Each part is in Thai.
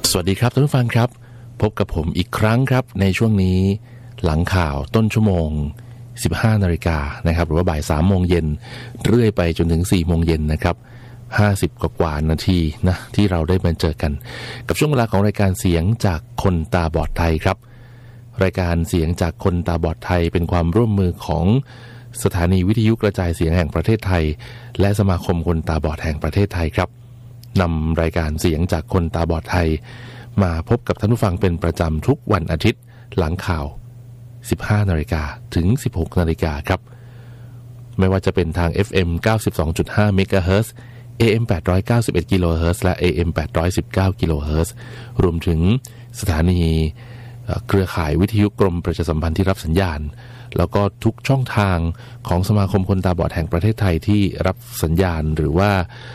สวัสดีครับท่านผู้ฟังครับพบกับผมอีกครั้งครับในช่วงนี้หลังข่าวต้นชั่วโมง 15 นาฬิกานะครับหรือว่าบ่าย 3 โมงเย็นเรื่อยไปจนถึง 4 โมงเย็นนะครับ50 กว่านาทีนะที่เราได้มาเจอกันกับช่วงเวลาของรายการเสียงจากคนตาบอดไทยครับรายการเสียงจากคนตาบอดไทยเป็นความร่วมมือของสถานีวิทยุกระจายเสียงแห่งประเทศไทยและสมาคมคนตาบอดแห่งประเทศไทยครับนำรายการเสียงจากคนตาบอดไทยมาพบกับท่านผู้ฟังเป็นประจำทุกวันอาทิตย์หลังข่าว 15 นาฬิกาถึง 16 นาฬิกาครับไม่ว่าจะเป็นทาง FM 92.5 เมกะเฮิรตซ์ AM 891 กิโลเฮิรตซ์และ AM 819 กิโลเฮิรตซ์รวมถึงสถานีเครือข่ายวิทยุกรมประชาสัมพันธ์ที่รับสัญญาณแล้วก็ทุกช่องทางของสมาคมคนตาบอดแห่งประเทศไทยที่รับสัญญาณหรือว่า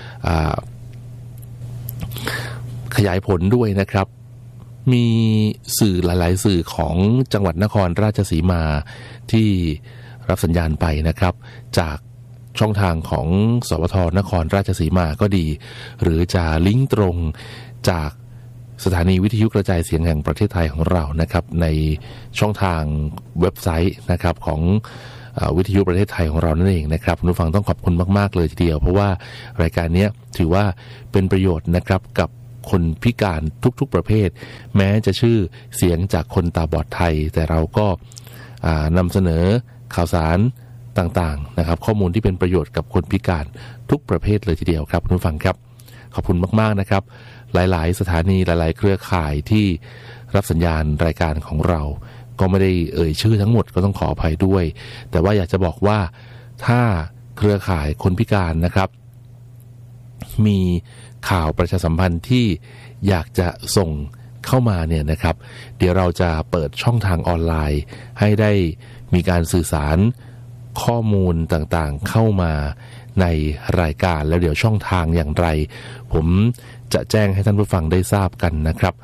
ขยายผลด้วยนะครับมีสื่อหลายๆสื่อของจังหวัดนครราชสีมาที่รับสัญญาณไปนะครับจากช่องทางของสวทนครราชสีมาก็ดีหรือจะลิงก์ตรงจากสถานีวิทยุกระจายเสียงแห่งประเทศไทยของเรานะครับในช่องทางเว็บไซต์นะครับของวิทยุประเทศไทยของเรานั่นเองนะครับคุณผู้ฟังต้องขอบคุณมากๆเลยทีเดียวเพราะว่ารายการนี้ถือว่าเป็นประโยชน์นะครับกับคนพิการทุกๆประเภทแม้จะชื่อเสียงจากคนตาบอดไทยแต่เราก็นำเสนอข่าวสารต่างๆนะครับข้อมูลที่เป็นประโยชน์กับคนพิการทุกประเภทเลยทีเดียวครับคุณผู้ฟังครับขอบคุณมากๆนะครับหลายๆสถานีหลายๆเครือข่ายที่รับสัญญาณรายการของเราก็ไม่ได้เอ่ยชื่อทั้งหมดก็ต้องขออภัยด้วยแต่ว่าอยากจะบอกว่าถ้าเครือข่ายคนพิการนะครับมีข่าวประชาสัมพันธ์ที่อยากจะส่งเข้ามาเนี่ยนะครับเดี๋ยวเราจะเปิดช่องทางออนไลน์ให้ได้มีการสื่อสารข้อมูลต่างๆเข้ามาในรายการแล้วเดี๋ยวช่องทางอย่างไรผมจะแจ้งให้ท่านผู้ฟังได้ทราบกันนะครับ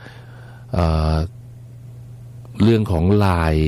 เรื่องของ LINE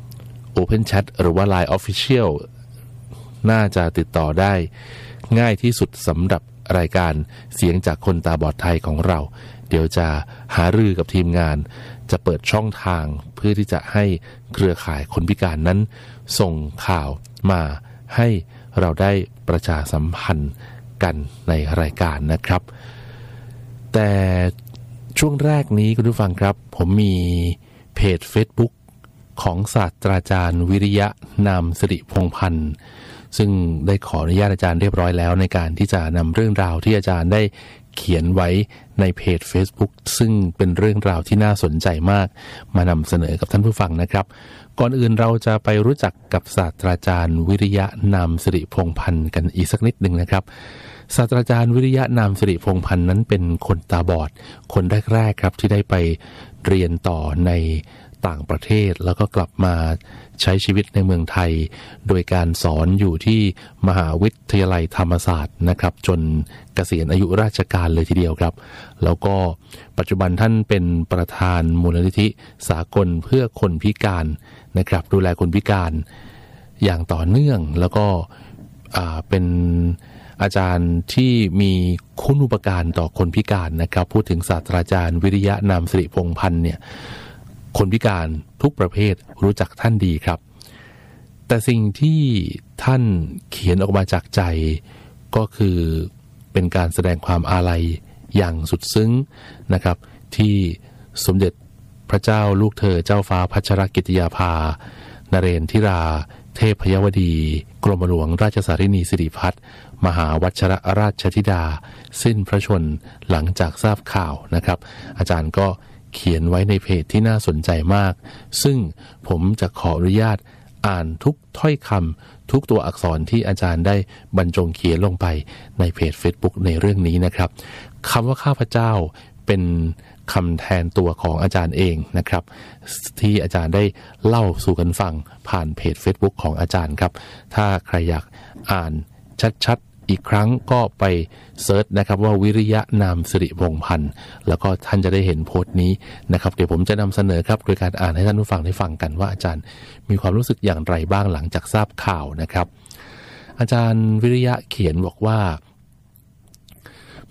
Open Chat หรือว่า LINE Official น่าจะติดต่อได้ง่ายที่สุดสำหรับรายการเสียงจากคนตาบอดไทยของเราเดี๋ยวจะหารือกับทีมงานจะเปิดช่องทางเพื่อที่จะให้เครือข่ายคนพิการนั้นส่งข่าวมาให้เราได้ประชาสัมพันธ์กันในรายการนะครับแต่ช่วงแรกนี้คุณผู้ฟังครับผมมีเพจ Facebook ของศาสตราจารย์วิริยะนามสิริพงษ์พันธ์ซึ่งได้ขออนุญาตอาจารย์เรียบร้อยแล้วในการที่จะนำเรื่องราวที่อาจารย์ได้เขียนไว้ในเพจ Facebook ซึ่งเป็นเรื่องราวที่น่าสนใจมากมานำเสนอกับท่านผู้ฟังนะครับก่อนอื่นเราจะไปรู้จักกับศาสตราจารย์วิริยะนามสิริพงษ์พันธ์กันอีกสักนิดนึงนะครับศาสตราจารย์วิริยะนามสิริพงษ์พันธ์นั้นเป็นคนตาบอดคนแรกๆครับที่ได้ไปเรียนต่อในต่างประเทศแล้วก็กลับมาใช้ชีวิตในเมืองไทยโดยการสอนอยู่ที่มหาวิทยาลัยธรรมศาสตร์นะครับจนเกษียณอายุราชการเลยทีเดียวครับแล้วก็ปัจจุบันท่านเป็นประธานมูลนิธิสากลเพื่อคนพิการนะครับดูแลคนพิการอย่างต่อเนื่องแล้วก็เป็นอาจารย์ที่มีคุณูปการต่อคนพิการนะครับพูดถึงศาสตราจารย์วิริยะนามสิริพงษ์พันธ์เนี่ยคนพิการทุกประเภทรู้จักท่านดีครับแต่สิ่งที่ท่านเขียนออกมาจากใจก็คือเป็นการแสดงความอาลัยอย่างสุดซึ้งนะครับที่สมเด็จพระเจ้าลูกเธอเจ้าฟ้าพัชรกิติยาภานเรนทิราเทพยวดีกรมหลวงราชสารินีสิริพัฒน์มหาวัชรราชธิดาสิ้นพระชนม์หลังจากทราบข่าวนะครับอาจารย์ก็เขียนไว้ในเพจที่น่าสนใจมากซึ่งผมจะขออนุญาตอ่านทุกถ้อยคำทุกตัวอักษรที่อาจารย์ได้บรรจงเขียนลงไปในเพจ Facebook ในเรื่องนี้นะครับคำว่าข้าพเจ้าเป็นคำแทนตัวของอาจารย์เองนะครับที่อาจารย์ได้เล่าสู่กันฟังผ่านเพจ Facebook ของอาจารย์ครับถ้าใครอยากอ่านชัดๆอีกครั้งก็ไปเซิร์ชนะครับว่าวิริยะนามสิริพงษ์พันธ์แล้วก็ท่านจะได้เห็นโพสต์นี้นะครับเดี๋ยวผมจะนำเสนอครับโดยการอ่านให้ท่านผู้ฟังได้ฟังกันว่าอาจารย์มีความรู้สึกอย่างไรบ้างหลังจากทราบข่าวนะครับอาจารย์วิริยะเขียนบอกว่า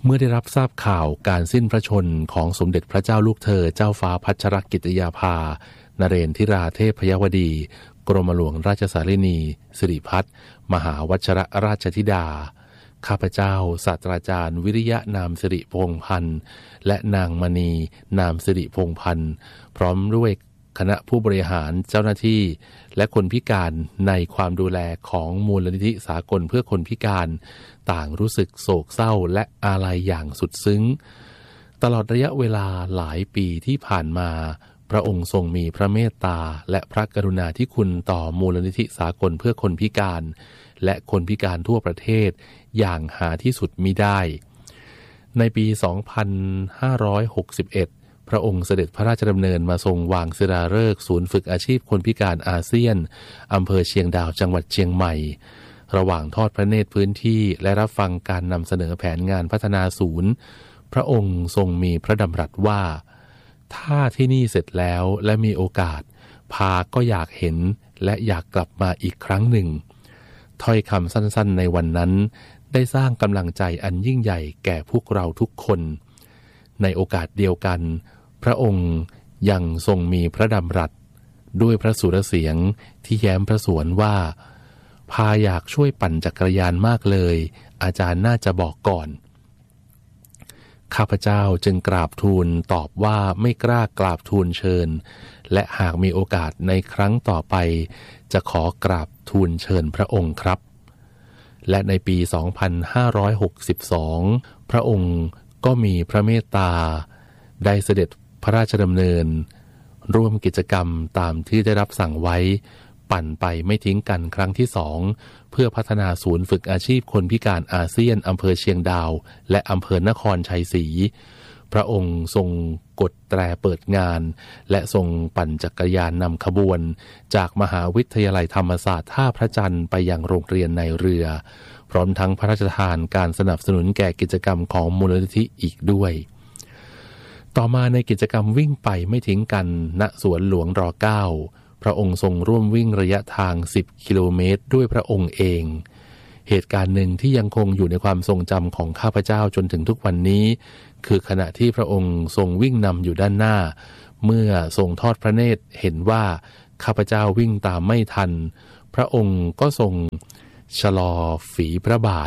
เมื่อได้รับทราบข่าวการสิ้นพระชนของสมเด็จพระเจ้าลูกเธอเจ้าฟ้าพัชรกิติยาภานเรนทิราเทพยวดีกรมหลวงราชสารินีสิริพัฒน์มหาวชรราชธิดาข้าพเจ้าศาสตราจารย์วิริยะนามสิริพงษ์พันธ์และนางมณีนามสิริพงษ์พันธ์พร้อมด้วยคณะผู้บริหารเจ้าหน้าที่และคนพิการในความดูแลของมูลนิธิสากลเพื่อคนพิการต่างรู้สึกโศกเศร้าและอาลัยอย่างสุดซึ้งตลอดระยะเวลาหลายปีที่ผ่านมาพระองค์ทรงมีพระเมตตาและพระกรุณาธิคุณต่อมูลนิธิสากลเพื่อคนพิการและคนพิการทั่วประเทศอย่างหาที่สุดมิได้ในปี 2561 พระองค์เสด็จพระราชดำเนินมาทรงวางศิลาฤกษ์ศูนย์ฝึกอาชีพคนพิการอาเซียนอำเภอเชียงดาวจังหวัดเชียงใหม่ระหว่างทอดพระเนตรพื้นที่และรับฟังการนำเสนอแผนงานพัฒนาศูนย์พระองค์ทรงมีพระดำรัสว่าถ้าที่นี่เสร็จแล้วและมีโอกาสพาก็อยากเห็นและอยากกลับมาอีกครั้งหนึ่งถ้อยคำสั้นๆในวันนั้นได้สร้างกำลังใจอันยิ่งใหญ่แก่พวกเราทุกคนในโอกาสเดียวกันพระองค์ยังทรงมีพระดำรัสด้วยพระสุรเสียงที่แย้มพระสวนว่าพาอยากช่วยปั่นจักรยานมากเลยอาจารย์น่าจะบอกก่อนข้าพเจ้าจึงกราบทูลตอบว่าไม่กล้ากราบทูลเชิญและหากมีโอกาสในครั้งต่อไปจะขอกราบทูลเชิญพระองค์ครับและในปี 2562 พระองค์ก็มีพระเมตตาได้เสด็จพระราชดำเนินร่วมกิจกรรมตามที่ได้รับสั่งไว้ปั่นไปไม่ทิ้งกันครั้งที่2เพื่อพัฒนาศูนย์ฝึกอาชีพคนพิการอาเซียนอำเภอเชียงดาวและอำเภอนครชัยศรีพระองค์ทรงกดแตรเปิดงานและทรงปั่นจักรยานนำขบวนจากมหาวิทยาลัยธรรมศาสตร์ท่าพระจันทร์ไปยังโรงเรียนในเรือพร้อมทั้งพระราชทานการสนับสนุนแก่กิจกรรมของมูลนิธิอีกด้วยต่อมาในกิจกรรมวิ่งไปไม่ทิ้งกันณสวนหลวงร.9 พระองค์ทรงร่วมวิ่งระยะทาง10กิโลเมตรด้วยพระองค์เองเหตุการณ์หนึ่งที่ยังคงอยู่ในความทรงจำของข้าพเจ้าจนถึงทุกวันนี้คือขณะที่พระองค์ทรงวิ่งนำอยู่ด้านหน้าเมื่อทรงทอดพระเนตรเห็นว่าข้าพเจ้าวิ่งตามไม่ทันพระองค์ก็ทรงชะลอฝีพระบาท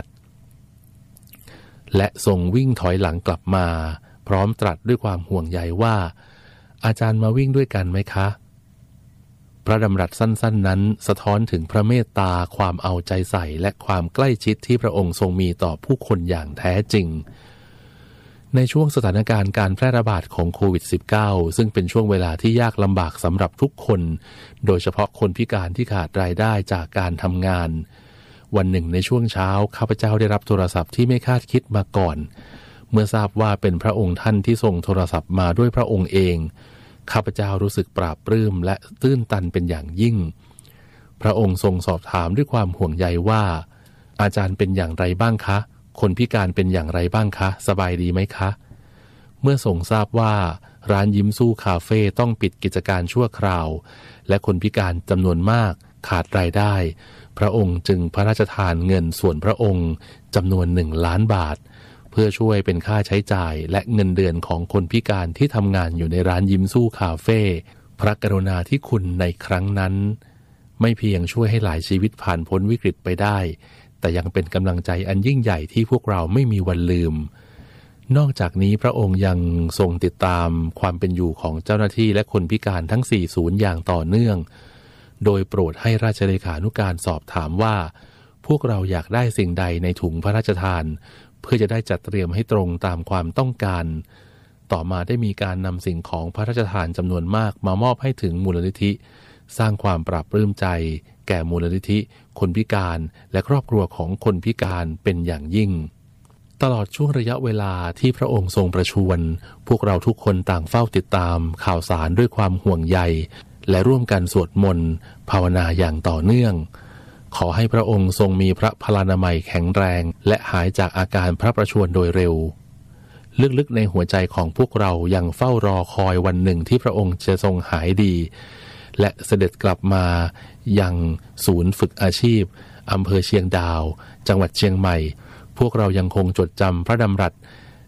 และทรงวิ่งถอยหลังกลับมาพร้อมตรัสด้วยความห่วงใยว่าอาจารย์มาวิ่งด้วยกันไหมคะพระดำรัสสั้นๆนั้นสะท้อนถึงพระเมตตาความเอาใจใส่และความใกล้ชิดที่พระองค์ทรงมีต่อผู้คนอย่างแท้จริงในช่วงสถานการณ์การแพร่ระบาดของโควิด -19 ซึ่งเป็นช่วงเวลาที่ยากลำบากสำหรับทุกคนโดยเฉพาะคนพิการที่ขาดรายได้จากการทำงานวันหนึ่งในช่วงเช้าข้าพเจ้าได้รับโทรศัพท์ที่ไม่คาดคิดมาก่อนเมื่อทราบว่าเป็นพระองค์ท่านที่ส่งโทรศัพท์มาด้วยพระองค์เองข้าพเจ้ารู้สึกปราบปลื้มและตื้นตันเป็นอย่างยิ่งพระองค์ทรงสอบถามด้วยความห่วงใยว่าอาจารย์เป็นอย่างไรบ้างคะคนพิการเป็นอย่างไรบ้างคะสบายดีไหมคะเมื่อทรงทราบว่าร้านยิ้มสู้คาเฟ่ต้องปิดกิจการชั่วคราวและคนพิการจำนวนมากขาดรายได้พระองค์จึงพระราชทานเงินส่วนพระองค์จำนวน1 ล้านบาทเพื่อช่วยเป็นค่าใช้จ่ายและเงินเดือนของคนพิการที่ทำงานอยู่ในร้านยิ้มสู้คาเฟ่พระกรุณาธิคุณในครั้งนั้นไม่เพียงช่วยให้หลายชีวิตผ่านพ้นวิกฤตไปได้แต่ยังเป็นกำลังใจอันยิ่งใหญ่ที่พวกเราไม่มีวันลืมนอกจากนี้พระองค์ยังทรงติดตามความเป็นอยู่ของเจ้าหน้าที่และคนพิการทั้ง4ศูนย์อย่างต่อเนื่องโดยโปรดให้ราชเลขานุการสอบถามว่าพวกเราอยากได้สิ่งใดในถุงพระราชทานเพื่อจะได้จัดเตรียมให้ตรงตามความต้องการต่อมาได้มีการนำสิ่งของพระราชทานจำนวนมากมามอบให้ถึงมูลนิธิสร้างความปราบปลื้มใจแก่มูลนิธิคนพิการและครอบครัวของคนพิการเป็นอย่างยิ่งตลอดช่วงระยะเวลาที่พระองค์ทรงประชวรพวกเราทุกคนต่างเฝ้าติดตามข่าวสารด้วยความห่วงใยและร่วมกันสวดมนต์ภาวนาอย่างต่อเนื่องขอให้พระองค์ทรงมีพระพลานามัยแข็งแรงและหายจากอาการพระประชวรโดยเร็วลึกๆในหัวใจของพวกเรายังเฝ้ารอคอยวันหนึ่งที่พระองค์จะทรงหายดีและเสด็จกลับมายังศูนย์ฝึกอาชีพอำเภอเชียงดาวจังหวัดเชียงใหม่พวกเรายังคงจดจำพระดำรัส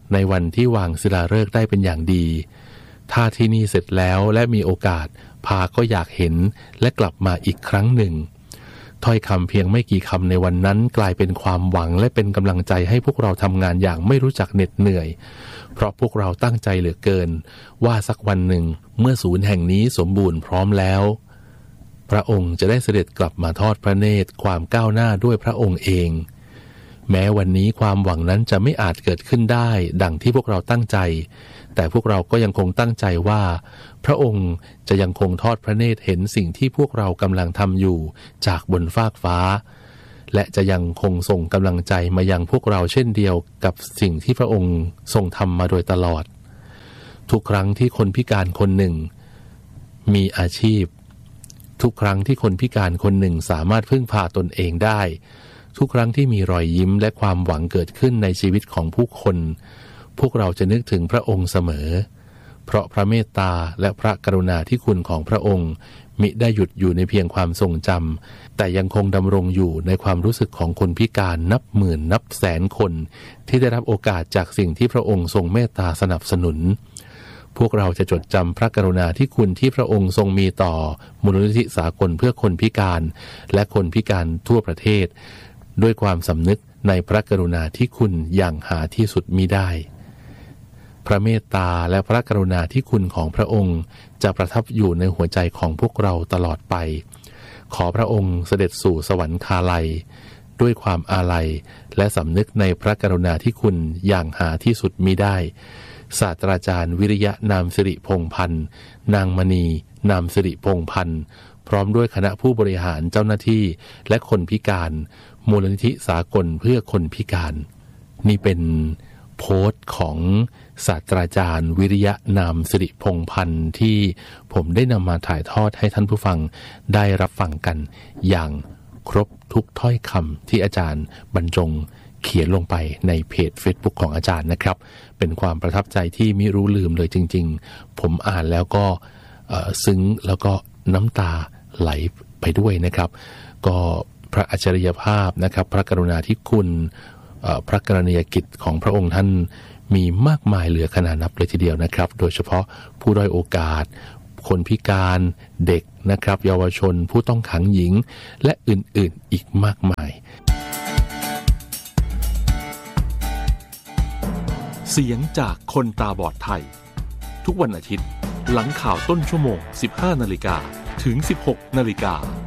ในวันที่วางศิลาฤกษ์ได้เป็นอย่างดีถ้าที่นี่เสร็จแล้วและมีโอกาสพาก็อยากเห็นและกลับมาอีกครั้งหนึ่งถ้อยคำเพียงไม่กี่คำในวันนั้นกลายเป็นความหวังและเป็นกำลังใจให้พวกเราทำงานอย่างไม่รู้จักเหน็ดเหนื่อยเพราะพวกเราตั้งใจเหลือเกินว่าสักวันหนึ่งเมื่อศูนย์แห่งนี้สมบูรณ์พร้อมแล้วพระองค์จะได้เสด็จกลับมาทอดพระเนตรความก้าวหน้าด้วยพระองค์เองแม้วันนี้ความหวังนั้นจะไม่อาจเกิดขึ้นได้ดังที่พวกเราตั้งใจแต่พวกเราก็ยังคงตั้งใจว่าพระองค์จะยังคงทอดพระเนตรเห็นสิ่งที่พวกเรากำลังทำอยู่จากบนฟากฟ้าและจะยังคงส่งกำลังใจมายังพวกเราเช่นเดียวกับสิ่งที่พระองค์ทรงทำมาโดยตลอดทุกครั้งที่คนพิการคนหนึ่งมีอาชีพทุกครั้งที่คนพิการคนหนึ่งสามารถพึ่งพาตนเองได้ทุกครั้งที่มีรอยยิ้มและความหวังเกิดขึ้นในชีวิตของผู้คนพวกเราจะนึกถึงพระองค์เสมอเพราะพระเมตตาและพระกรุณาธิคุณของพระองค์มิได้หยุดอยู่ในเพียงความทรงจำแต่ยังคงดำรงอยู่ในความรู้สึกของคนพิการนับหมื่นนับแสนคนที่ได้รับโอกาสจากสิ่งที่พระองค์ทรงเมตตาสนับสนุนพวกเราจะจดจำพระกรุณาธิคุณที่พระองค์ทรงมีต่อมูลนิธิสากลเพื่อคนพิการและคนพิการทั่วประเทศด้วยความสำนึกในพระกรุณาธิคุณอย่างหาที่สุดมิได้พระเมตตาและพระกรุณาธิคุณของพระองค์จะประทับอยู่ในหัวใจของพวกเราตลอดไปขอพระองค์เสด็จสู่สวรรคาลัยด้วยความอาลัยและสำนึกในพระกรุณาธิคุณอย่างหาที่สุดมิได้ศาสตราจารย์วิริยะนามสิริพงษ์พันธ์นางมณีนามสิริพงษ์พันธ์พร้อมด้วยคณะผู้บริหารเจ้าหน้าที่และคนพิการมูลนิธิสากลเพื่อคนพิการนี่เป็นโพสต์ของศาสตราจารย์วิริยะนามสิริพงษ์พันธ์ที่ผมได้นำมาถ่ายทอดให้ท่านผู้ฟังได้รับฟังกันอย่างครบทุกถ้อยคำที่อาจารย์บรรจงเขียนลงไปในเพจ Facebook ของอาจารย์นะครับเป็นความประทับใจที่ไม่รู้ลืมเลยจริงๆผมอ่านแล้วก็ซึ้งแล้วก็น้ำตาไหลไปด้วยนะครับก็พระอัจฉริยภาพนะครับพระกรุณาธิคุณพระกรณียกิจของพระองค์ท่านมีมากมายเหลือขนานับเลยทีเดียวนะครับโดยเฉพาะผู้ด้อยโอกาสคนพิการเด็กนะครับเยาวชนผู้ต้องขังหญิงและอื่นๆอีกมากมายเสียงจากคนตาบอดไทยทุกวันอาทิตย์หลังข่าวต้นชั่วโมง 15 นาฬิกาถึง 16 นาฬิกา